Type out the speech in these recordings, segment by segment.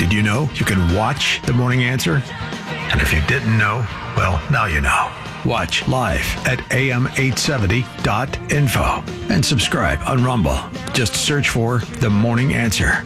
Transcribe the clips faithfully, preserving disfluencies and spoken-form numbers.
Did you know you can watch The Morning Answer? And if you didn't know, well, now you know. Watch live at A M eight seventy dot info and subscribe on Rumble. Just search for The Morning Answer.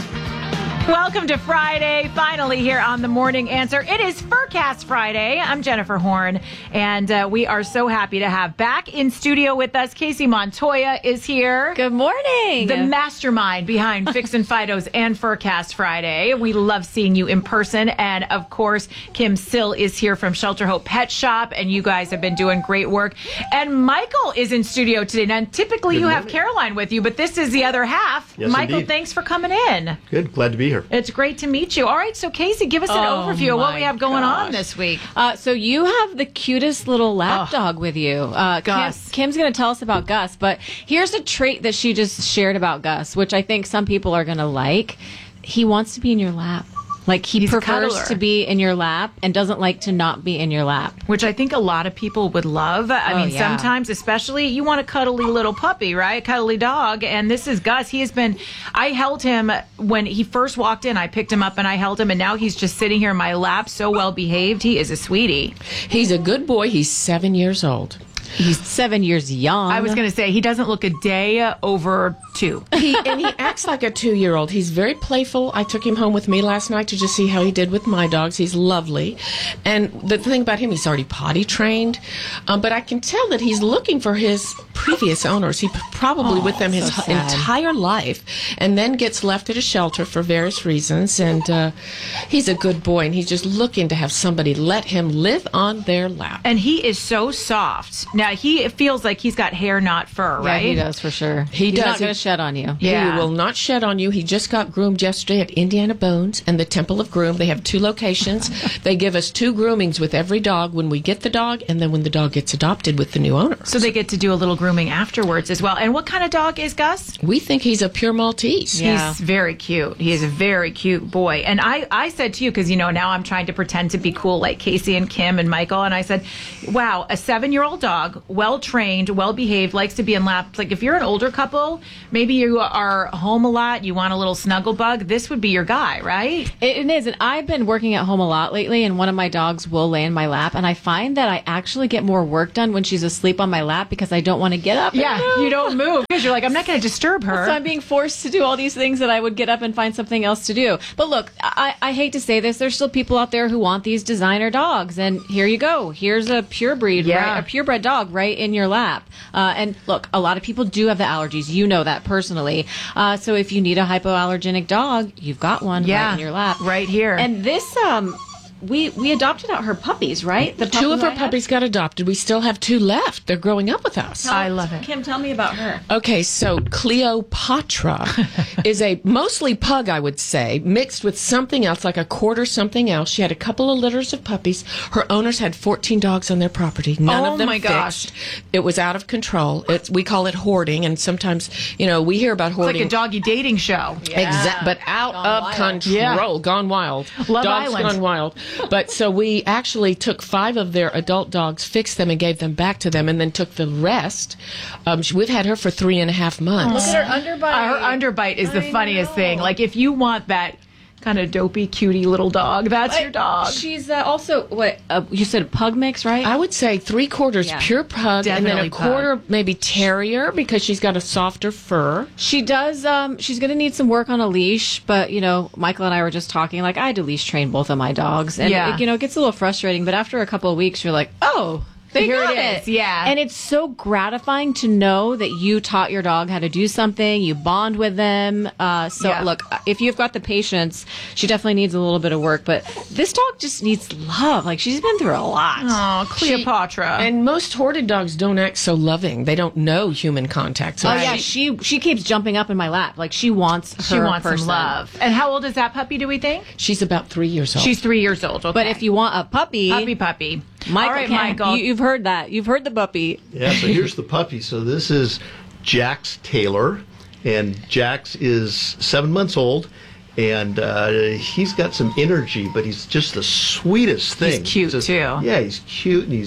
Welcome to Friday, finally here on The Morning Answer. It is Furcast Friday. I'm Jennifer Horn, and uh, we are so happy to have back in studio with us, Casey Montoya is here. Good morning. The mastermind behind Fixin' Fido's and Furcast Friday. We love seeing you in person. And, of course, Kim Sill is here from Shelter Hope Pet Shop, and you guys have been doing great work. And Michael is in studio today. Now, typically Good you morning. have Caroline with you, but this is the other half. Yes, Michael, indeed. thanks for coming in. Good. Glad to be here. It's great to meet you. All right, so Casey, give us an Oh, overview of what my we have going gosh. on this week. Uh, so you have the cutest little lap Oh. dog with you. Uh, Gus. Kim, Kim's going to tell us about Gus, but here's a trait that she just shared about Gus, which I think some people are going to like. He wants to be in your lap. Like, he He's a prefers cuddler. to be in your lap and doesn't like to not be in your lap. Which I think a lot of people would love. I Oh, mean, yeah. sometimes, especially, you want a cuddly little puppy, right? A cuddly dog. And this is Gus. He has been, I held him when he first walked in. I picked him up and I held him. And now he's just sitting here in my lap, so well behaved. He is a sweetie. He's a good boy. He's seven years old. He's seven years young. I was going to say, he doesn't look a day over two. He and he acts like a two-year-old. He's very playful. I took him home with me last night to just see how he did with my dogs. He's lovely. And the thing about him, he's already potty trained. Um, but I can tell that he's looking for his previous owners. He p- probably with them his so h- sad. entire life, and then gets left at a shelter for various reasons. And uh, he's a good boy, and he's just looking to have somebody let him live on their lap. And he is so soft. Now, he it feels like he's got hair, not fur, Yeah, right? he does for sure. He He's does. not going He- to shed on you. Yeah. He will not shed on you. He just got groomed yesterday at Indiana Bones and the Temple of Groom. They have two locations. They give us two groomings with every dog when we get the dog and then when the dog gets adopted with the new owner. So they get to do a little grooming afterwards as well. And what kind of dog is Gus? We think he's a pure Maltese. Yeah. He's very cute. He is a very cute boy. And I, I said to you, because, you know, now I'm trying to pretend to be cool like Casey and Kim and Michael. And I said, wow, a seven-year-old dog, well-trained, well-behaved, likes to be in laps. Like, if you're an older couple, maybe you are home a lot, you want a little snuggle bug, this would be your guy, right? It, it is, and I've been working at home a lot lately, and one of my dogs will lay in my lap, and I find that I actually get more work done when she's asleep on my lap because I don't want to get up. and Yeah, move. you don't move because you're like, I'm not going to disturb her. So I'm being forced to do all these things that I would get up and find something else to do. But look, I, I hate to say this, there's still people out there who want these designer dogs, and here you go. Here's a pure breed, Yeah. right, a purebred dog right in your lap. Uh, and look, a lot of people do have the allergies. You know that personally. Uh, so if you need a hypoallergenic dog, you've got one Yeah, right in your lap. right here. And this, um, we we adopted out her puppies, right? The Two of puppy our I had? puppies got adopted. We still have two left. They're growing up with us. I love it. Kim, tell me about her. Okay, so Cleopatra is a mostly pug, I would say, mixed with something else, like a quarter something else. She had a couple of litters of puppies. Her owners had fourteen dogs on their property. None Oh, of them my gosh. fixed. It was out of control. It's, we call it hoarding, and sometimes, you know, we hear about It's hoarding. like a doggy dating show. Exact, but out Gone of wild. control, Yeah. gone wild. Love dogs Island. gone wild. But so we actually took five of their adult dogs, fixed them, and gave them back to them, and then took the rest. Um, she- we've had her for three and a half months. Look at her underbite. Uh, her underbite is the I funniest know. thing. Like, if you want that kind of dopey, cutie little dog, that's your dog. She's uh, also what uh, you said, a pug mix, right? I would say three quarters Yeah. pure pug, and then Definitely a quarter pug. maybe terrier because she's got a softer fur. She does. Um, she's going to need some work on a leash, but you know, Michael and I were just talking. Like, I had to leash train both of my dogs, and Yeah. it, you know, it gets a little frustrating. But after a couple of weeks, you're like, oh. They Here got it is, yeah. And it's so gratifying to know that you taught your dog how to do something, you bond with them. Uh, so, Yeah. look, if you've got the patience, she definitely needs a little bit of work, but this dog just needs love. Like, she's been through a lot. Oh, Cleopatra. And most hoarded dogs don't act so loving. They don't know human contact. So Oh, yeah, she she keeps jumping up in my lap. Like, she wants her she wants person. some love. And how old is that puppy, do we think? she's about three years old. She's three years old. Okay. But if you want a puppy, Puppy, puppy. Michael, All right, can- Michael. You, you've heard that. You've heard the puppy. Yeah, so here's the puppy. So this is Jax Taylor, and Jax is seven months old, and uh, he's got some energy, but he's just the sweetest thing. cute, Just- too. Yeah, he's cute, and he's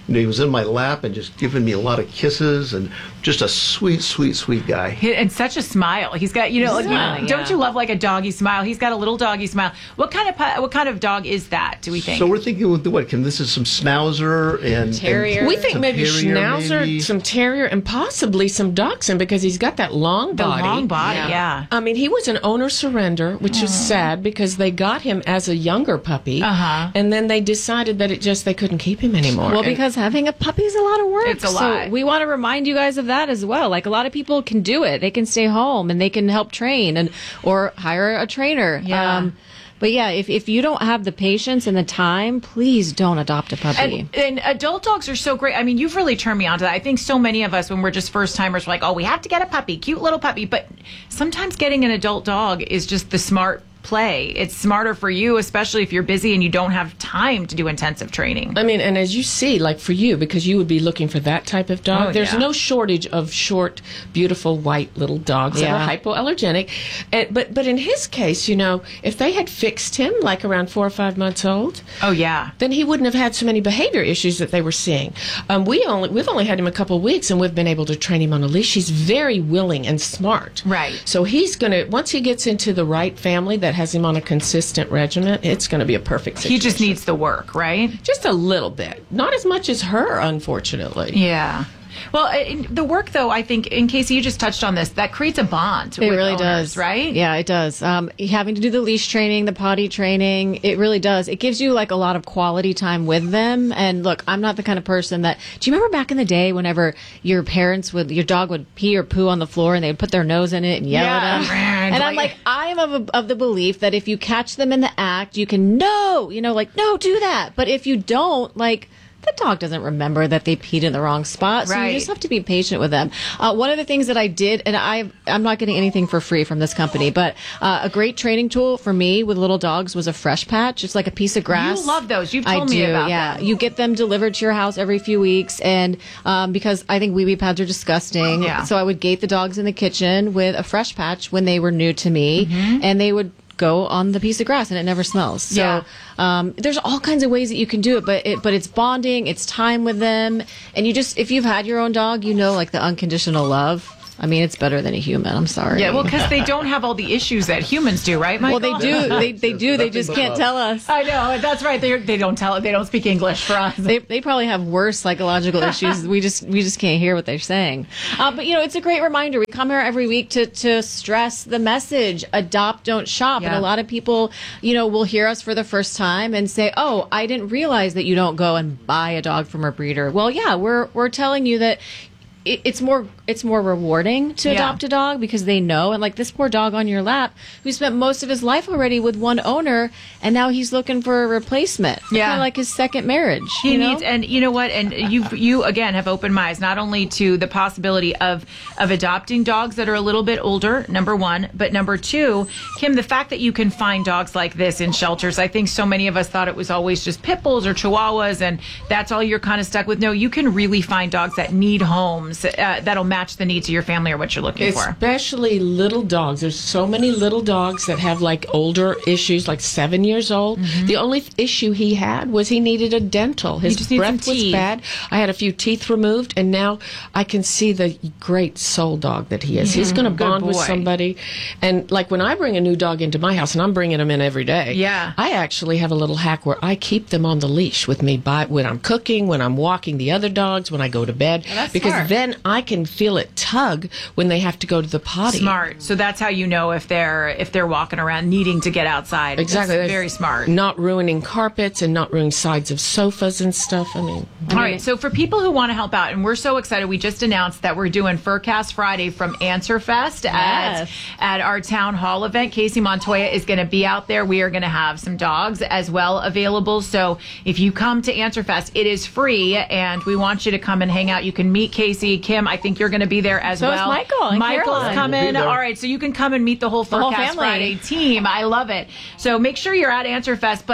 you know, he was in my lap and just giving me a lot of kisses, and just a sweet, sweet, sweet guy. He- And such a smile. He's got, you know, like, Smiling, don't yeah. you love like a doggy smile? He's got a little doggy smile. What kind of pu- what kind of dog is that? Do we think? So we're thinking, with what, Kim? This is some Schnauzer and Terrier. and We think some maybe terrier, Schnauzer, maybe. some Terrier, and possibly some Dachshund because he's got that long the body. long body, yeah. Yeah. I mean, he was an owner surrender, which is sad because they got him as a younger puppy, Uh-huh. and then they decided that it just they couldn't keep him anymore. Well, And- because having a puppy is a lot of work. It's a So lot. we want to remind you guys of that as well. Like a lot of people can do it. They can stay home and they can help train and or hire a trainer. Yeah. But yeah, if, if you don't have the patience and the time, please don't adopt a puppy. And, and adult dogs are so great. I mean, you've really turned me on to that. I think so many of us, when we're just first timers, we're like, oh, we have to get a puppy, cute little puppy. But sometimes getting an adult dog is just the smart play. It's smarter for you, especially if you're busy and you don't have time to do intensive training. I mean, and as you see, like for you, because you would be looking for that type of dog, Oh, there's yeah. no shortage of short, beautiful, white little dogs Yeah. that are hypoallergenic. And, but but in his case, you know, if they had fixed him like around four or five months old, Oh, yeah. then he wouldn't have had so many behavior issues that they were seeing. Um, we only we've only had him a couple of weeks, and we've been able to train him on a leash. He's very willing and smart. Right. So he's gonna once he gets into the right family that has him on a consistent regimen, it's going to be a perfect situation. He just needs the work, right? just a little bit, not as much as her, unfortunately. Yeah. Well, in the work, though, I think, in Casey, you just touched on this, that creates a bond. It with really owners, does, right? Yeah, it does. Um, having to do the leash training, the potty training, it really does. It gives you like a lot of quality time with them. And look, I'm not the kind of person that. Do you remember back in the day, whenever your parents would, your dog would pee or poo on the floor, and they would put their nose in it and yell Yeah. at them? And And I'm like- like, I am of, a, of the belief that if you catch them in the act, you can no, you know, like no, do that. But if you don't, like. The dog doesn't remember that they peed in the wrong spot, so Right. you just have to be patient with them. Uh, one of the things that I did, and I, I'm not getting anything for free from this company, but uh, a great training tool for me with little dogs was a fresh patch. It's like a piece of grass. You love those. You've I told me do, about yeah. them. You get them delivered to your house every few weeks, and um, because I think wee wee pads are disgusting, Yeah. so I would gate the dogs in the kitchen with a fresh patch when they were new to me, Mm-hmm. and they would go on the piece of grass and it never smells. So Yeah. um, there's all kinds of ways that you can do it, but it, but it's bonding, it's time with them, and you just if you've had your own dog, you know, like the unconditional love. I mean, it's better than a human. I'm sorry. Yeah, well, because they don't have all the issues that humans do, right, Michael? Well, they do. They, they do. They just can't tell us. I know. That's right. They they don't tell. They don't speak English for us. They, they probably have worse psychological issues. We just we just can't hear what they're saying. Uh, but you know, it's a great reminder. We come here every week to to stress the message: adopt, don't shop. Yeah. And a lot of people, you know, will hear us for the first time and say, "Oh, I didn't realize that you don't go and buy a dog from a breeder." Well, yeah, we're we're telling you that. it- It's more it's more rewarding to Yeah. adopt a dog because they know, and like this poor dog on your lap who spent most of his life already with one owner, and now he's looking for a replacement. Yeah. Kind of like his second marriage. He you know? needs, and you know what? And you, you again have opened my eyes not only to the possibility of of adopting dogs that are a little bit older. Number one, but number two, Kim, the fact that you can find dogs like this in shelters. I think so many of us thought it was always just pit bulls or chihuahuas, and that's all you're kind of stuck with. No, you can really find dogs that need homes uh, that'll match the needs of your family or what you're looking for. Especially little dogs. There's so many little dogs that have like older issues, like seven years old. Mm-hmm. The only th- issue he had was he needed a dental. His just needs breath some was teeth. bad. I had a few teeth removed, and now I can see the great soul dog that he is. He's going to Good bond with boy. somebody. And like when I bring a new dog into my house, and I'm bringing them in every day, Yeah. I actually have a little hack where I keep them on the leash with me by, when I'm cooking, when I'm walking the other dogs, when I go to bed. that's because smart. then I can feel it tug when they have to go to the potty. Smart. So that's how you know if they're if they're walking around needing to get outside. Exactly. That's That's very smart. Not ruining carpets and not ruining sides of sofas and stuff. I mean, All right, so for people who want to help out, and we're so excited, we just announced that we're doing Furcast Friday from Answer Fest at, Yes. at our town hall event. Casey Montoya is going to be out there. We are going to have some dogs as well available. So if you come to Answer Fest, it is free, and we want you to come and hang out. You can meet Casey. Kim, I think you're going to be there as So is well. Michael and Michael's Caroline. coming. We'll be there. All right, so you can come and meet the whole whole Furcast family. Friday team. I love it. So make sure you're at Answer Fest, but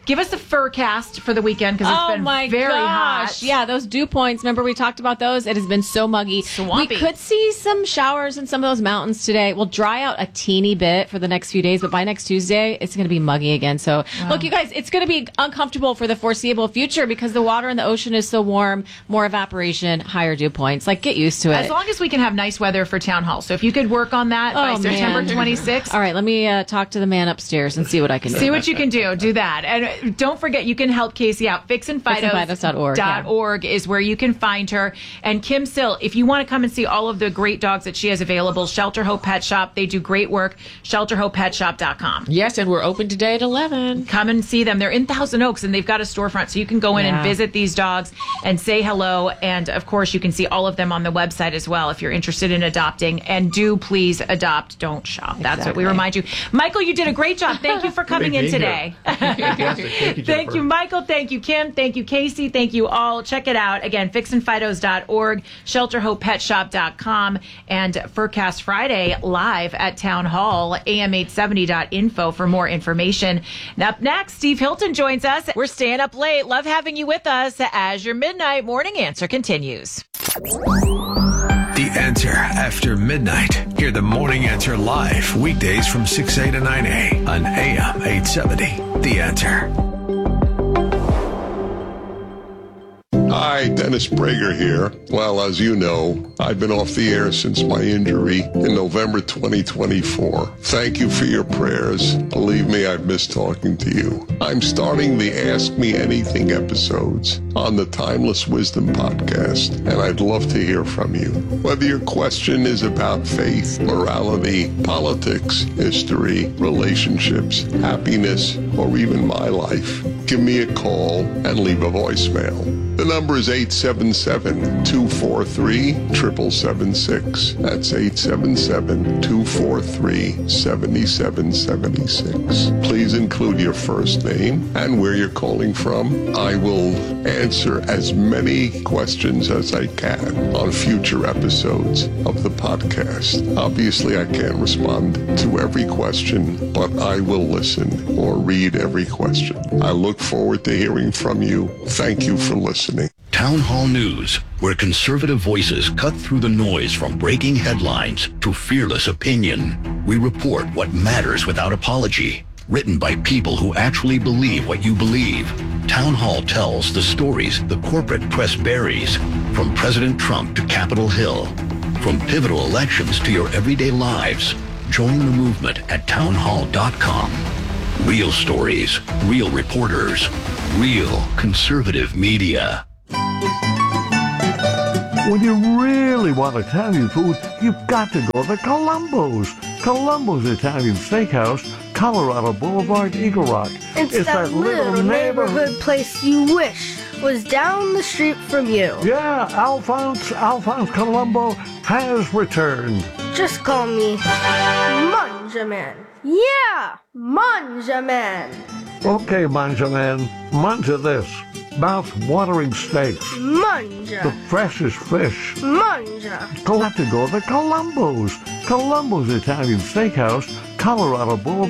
give us a fur cast for the weekend because it's Oh been my very gosh. hot. Yeah, those dew points. Remember we talked about those? It has been so muggy. Swampy. We could see some showers in some of those mountains today. We'll dry out a teeny bit for the next few days, but by next Tuesday, it's going to be muggy again. So, look, you guys, it's going to be uncomfortable for the foreseeable future because the water in the ocean is so warm, more evaporation, higher dew points. Like, get used to it. As long as we can have nice weather for Town Hall. So if you could work on that by Oh, September man. twenty-sixth. All right, let me uh, talk to the man upstairs and see what I can do. See what you can do. Do that. And don't forget, you can help Casey out. fix and fidos dot org dot org is where you can find her. And Kim Sill, if you want to come and see all of the great dogs that she has available, Shelter Hope Pet Shop, they do great work. shelter hope pet shop dot com. Yes, and we're open today at eleven. Come and see them. They're in Thousand Oaks, and they've got a storefront, so you can go in Yeah. and visit these dogs and say hello. And, of course, you can see all of them on the website as well if you're interested in adopting. And do please adopt. Don't shop. That's what we Exactly. remind you. Michael, you did a great job. Thank you for coming Great in being today. Fantastic. Thank you, Thank Jennifer. you, Michael. Thank you, Kim. Thank you, Casey. Thank you all. Check it out. Again, fix and fidos dot org, shelter hope pet shop dot com, and Furcast Friday live at Town Hall, A M eight seventy dot info for more information. And up next, Steve Hilton joins us. We're staying up late. Love having you with us as your Midnight Morning Answer continues. The Answer after midnight. Hear the Morning Answer live weekdays from six A to nine A on A M eight seventy. The Answer. Hi, Dennis Prager here. Well, as you know, I've been off the air since my injury in November twenty twenty-four. Thank you for your prayers. Believe me, I've missed talking to you. I'm starting the Ask Me Anything episodes on the Timeless Wisdom podcast, and I'd love to hear from you. Whether your question is about faith, morality, politics, history, relationships, happiness, or even my life, give me a call and leave a voicemail. The number is eight seven seven, two four three, seven seven seven six. That's eight seven seven, two four three, seven seven seven six. Please include your first name and where you're calling from. I will answer as many questions as I can on future episodes of the podcast. Obviously, I can't respond to every question, but I will listen or read every question. I look forward to hearing from you. Thank you for listening. Town Hall News, where conservative voices cut through the noise from breaking headlines to fearless opinion. We report what matters without apology. Written by people who actually believe what you believe. Town Hall tells the stories the corporate press buries, from President Trump to Capitol Hill. From pivotal elections to your everyday lives. Join the movement at town hall dot com. Real stories, real reporters, real conservative media. When you really want Italian food, you've got to go to Columbo's. Columbo's Italian Steakhouse, Colorado Boulevard, Eagle Rock. It's, that, little neighborhood place you wish was down the street from you. Yeah, Alphonse, Alphonse Columbo has returned. Just call me Manja Man. Yeah, Manja Man. Okay, Manja Man, manja this. Mouth-watering steaks, Manja. the freshest fish. Manja. You'll have to go to Columbo's. Columbo's Italian Steakhouse, Colorado Boulevard.